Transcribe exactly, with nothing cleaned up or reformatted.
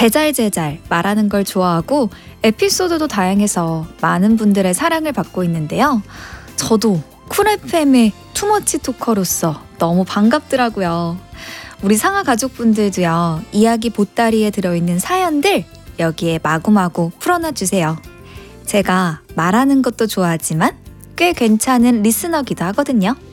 제잘제잘 말하는 걸 좋아하고 에피소드도 다양해서 많은 분들의 사랑을 받고 있는데요. 저도 쿨 에프엠의 투머치 토커로서 너무 반갑더라고요. 우리 상하 가족분들도요. 이야기 보따리에 들어있는 사연들 여기에 마구마구 풀어놔주세요. 제가 말하는 것도 좋아하지만 꽤 괜찮은 리스너기도 하거든요.